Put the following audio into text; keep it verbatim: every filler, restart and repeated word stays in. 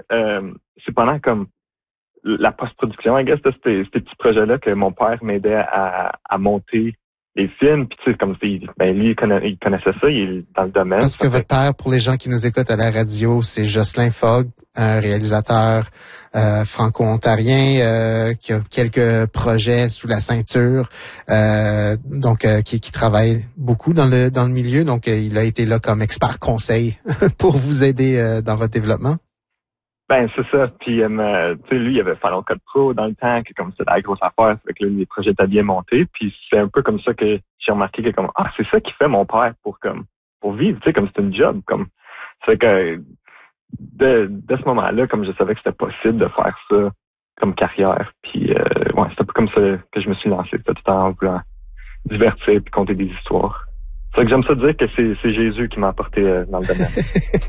euh, c'est pendant comme la post-production, I guess, de ces, ces petits projets-là que mon père m'aidait à, à monter les films. Puis tu sais, comme si, ben lui, il, connaît, il connaissait ça, il est dans le domaine. Parce que votre père, pour les gens qui nous écoutent à la radio, c'est Jocelyn Fogg, un réalisateur euh, franco-ontarien euh, qui a quelques projets sous la ceinture, euh, donc euh, qui, qui travaille beaucoup dans le dans le milieu. Donc, euh, il a été là comme expert conseil pour vous aider euh, dans votre développement. Ben, c'est ça. Puis, euh, tu sais, lui, il avait Final Cut Pro dans le temps, que comme c'était la grosse affaire. Fait que là, les projets étaient bien montés. Puis, c'est un peu comme ça que j'ai remarqué que comme, ah, c'est ça qui fait mon père pour comme, pour vivre, tu sais, comme c'est une job, comme, c'est que, de, de ce moment-là, comme je savais que c'était possible de faire ça comme carrière. Puis, euh, ouais, c'est un peu comme ça que je me suis lancé, tout en voulant divertir puis conter des histoires. C'est ça que j'aime ça dire que c'est, c'est Jésus qui m'a apporté euh, dans le domaine.